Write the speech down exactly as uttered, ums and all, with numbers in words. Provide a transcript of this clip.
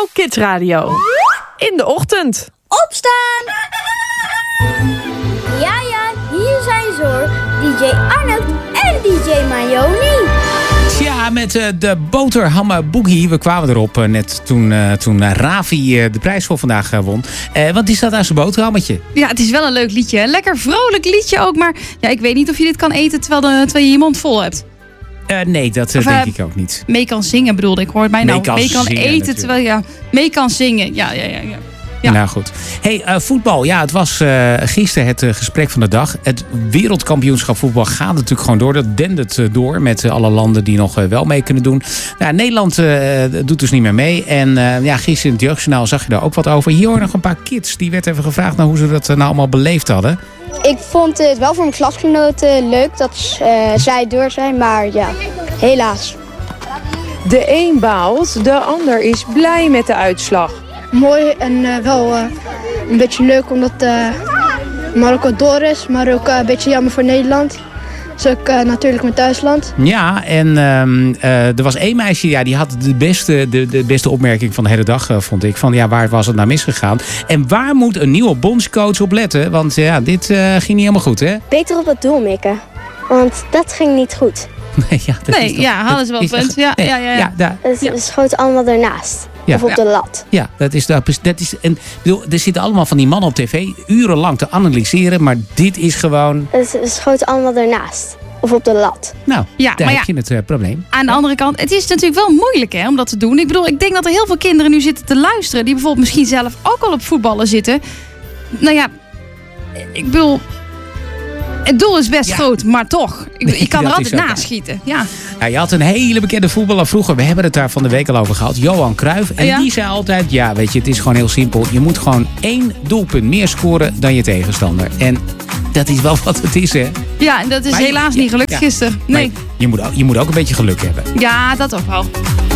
Jouw Kids Radio. In de ochtend. Opstaan! Ja, ja, hier zijn ze hoor. D J Arnold en D J Mayoni. Ja, met uh, de boterhammen boogie. We kwamen erop uh, net toen, uh, toen uh, Ravi uh, de prijs voor vandaag uh, won. Uh, wat is dat aan zijn boterhammetje? Ja, het is wel een leuk liedje. Een lekker vrolijk liedje ook. Maar ja, ik weet niet of je dit kan eten terwijl, de, terwijl je je mond vol hebt. Uh, nee, dat uh, Of, denk uh, ik ook niet. Mee kan zingen bedoelde ik. Hoort mij nou. Mee kan mee kan zingen, eten natuurlijk. terwijl je ja, mee kan zingen. Ja, ja, ja. ja. Ja. Nou goed. Hey, uh, voetbal. Ja, het was uh, gisteren het uh, gesprek van de dag. Het wereldkampioenschap voetbal gaat natuurlijk gewoon door. Dat dendert uh, door met uh, alle landen die nog uh, wel mee kunnen doen. Nou, Nederland uh, doet dus niet meer mee. En uh, ja, gisteren in het Jeugdjournaal zag je daar ook wat over. Hier hoor nog een paar kids. Die werd even gevraagd naar hoe ze dat uh, nou allemaal beleefd hadden. Ik vond het wel voor mijn klasgenoten leuk dat uh, zij door zijn, maar ja, helaas. De een baalt, de ander is blij met de uitslag. Mooi en uh, wel uh, een beetje leuk omdat uh, Marokko door is, maar ook uh, een beetje jammer voor Nederland. Dat is ook uh, natuurlijk mijn thuisland. Ja, en um, uh, er was één meisje, ja, die had de beste, de, de beste opmerking van de hele dag, uh, vond ik. Van ja, waar was het nou misgegaan? En waar moet een nieuwe bondscoach op letten? Want ja, dit uh, ging niet helemaal goed, hè? Beter op het doel mikken, want dat ging niet goed. Nee, ja, dat Nee, is toch, ja, hadden ze wel dat is punt. echt- Ja, nee, ja, ja, ja. ja, daar- Het Ja. schoot allemaal ernaast, Ja. of op de lat. Ja, dat is, dat is en, ik bedoel, er zitten allemaal van die mannen op tv urenlang te analyseren, maar dit is gewoon, Het schoot allemaal ernaast, of op de lat. nou, Ja, daar maar heb ja. je het uh, probleem. Aan de andere kant, het is natuurlijk wel moeilijk hè, om dat te doen. Ik bedoel, ik denk dat er heel veel kinderen nu zitten te luisteren die bijvoorbeeld misschien zelf ook al op voetballen zitten. Nou ja, ik bedoel, het doel is best Ja. groot, maar toch. Ik, Nee, ik kan er dat is altijd ook naast waar. schieten. Ja. Ja, je had een hele bekende voetballer vroeger, we hebben het daar van de week al over gehad, Johan Cruijff. En Ja. die zei altijd, ja weet je, het is gewoon heel simpel. Je moet gewoon één doelpunt meer scoren dan je tegenstander. En dat is wel wat het is, hè. ja, en dat is Maar je- helaas ja, niet gelukt ja. gisteren. Nee. Maar je moet, ook- je moet ook een beetje geluk hebben. Ja, dat ook wel.